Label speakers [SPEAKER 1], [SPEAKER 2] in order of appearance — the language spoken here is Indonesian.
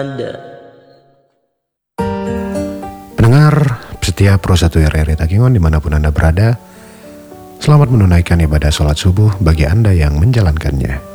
[SPEAKER 1] Pendengar setia Pro 1 RRI Takengon dimanapun Anda berada, selamat menunaikan ibadah sholat subuh bagi Anda yang menjalankannya.